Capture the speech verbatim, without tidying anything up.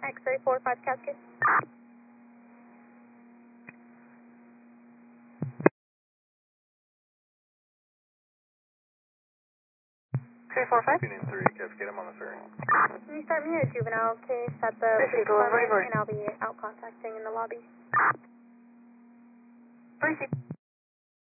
X-ray four five Cascade. three four five? Union three, Cascade, I'm on the ferry. Can you start me a juvenile case at the police Received, over, department, over. and I'll be out contacting in the lobby. Received.